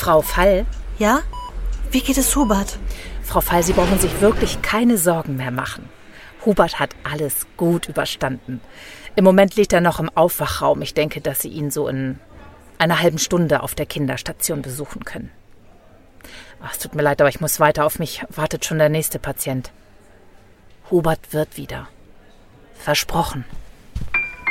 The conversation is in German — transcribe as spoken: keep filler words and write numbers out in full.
Frau Fall? Ja? Wie geht es Hubert? Frau Fall, Sie brauchen sich wirklich keine Sorgen mehr machen. Hubert hat alles gut überstanden. Im Moment liegt er noch im Aufwachraum. Ich denke, dass Sie ihn so in einer halben Stunde auf der Kinderstation besuchen können. Ach, es tut mir leid, aber ich muss weiter. Auf mich wartet schon der nächste Patient. Hubert wird wieder. Versprochen.